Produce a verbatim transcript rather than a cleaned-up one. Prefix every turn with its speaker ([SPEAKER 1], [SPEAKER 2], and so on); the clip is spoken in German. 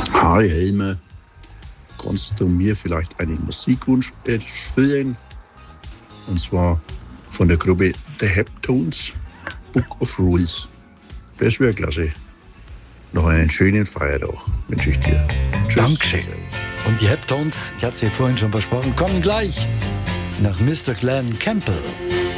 [SPEAKER 1] Hi Helme, kannst du mir vielleicht einen Musikwunsch erfüllen? Und zwar von der Gruppe The Heptones, Book of Rules. Das wäre klasse. Noch einen schönen Feiertag wünsche ich dir. Tschüss.
[SPEAKER 2] Dankeschön. Und die Heptones, ich hatte es ja vorhin schon versprochen, kommen gleich nach Mister Glenn Campbell.